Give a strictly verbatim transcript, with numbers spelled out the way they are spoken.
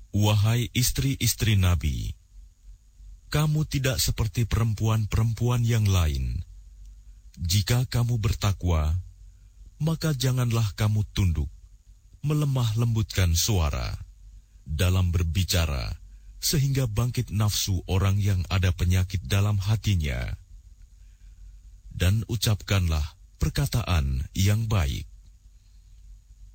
Wahai istri-istri Nabi, kamu tidak seperti perempuan-perempuan yang lain. Jika kamu bertakwa, maka janganlah kamu tunduk, melemah lembutkan suara dalam berbicara, sehingga bangkit nafsu orang yang ada penyakit dalam hatinya. Dan ucapkanlah perkataan yang baik.